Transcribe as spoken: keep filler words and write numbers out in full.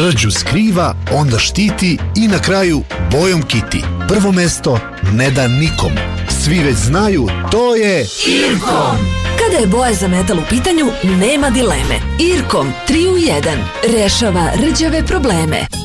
rđu skriva, onda štiti i na kraju bojom kiti. Prvo mesto ne da nikom. Svi već znaju, to je Irkom. Kada je boja za metal u pitanju, nema dileme. Irkom tri u jedan rešava rđave probleme.